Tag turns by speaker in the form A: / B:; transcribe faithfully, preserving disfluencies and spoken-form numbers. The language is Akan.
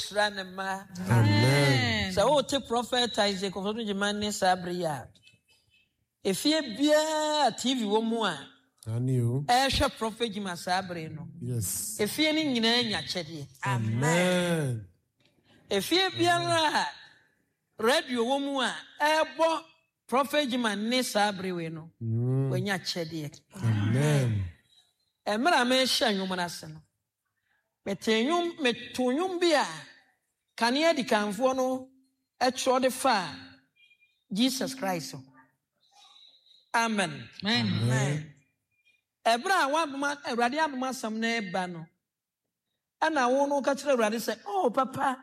A: Shranema.
B: Amen.
A: So what the prophet Isaac of the Jimani Sabria. If ye be a T V woman,
B: And you?
A: Asha prophet Jima Sabrino.
B: Yes.
A: If ye in Yanya Chedi.
B: Amen.
A: If ye be a radio woman, a bo prophet Jimani Sabrino. When ya chedi.
B: Amen.
A: Emra me shan yumanasano. Metenyum metunyum bia. Kanye di kanfo no etro de fa Jesus Christ. Amen.
B: Amen.
A: Ebra wa ma Awurade adoma sam na eba no. Ana wo no ka kire Awurade say, "Oh papa,